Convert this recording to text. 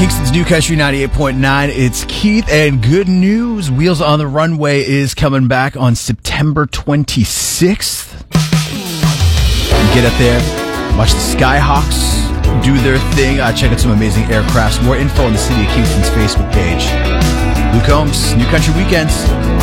Kingston's New Country 98.9. It's Keith, and good news. Wheels on the Runway is coming back on September 26th. Get up there, watch the Skyhawks do their thing. Check out some amazing aircrafts. More info on the City of Kingston's Facebook page. Luke Combs, New Country Weekends.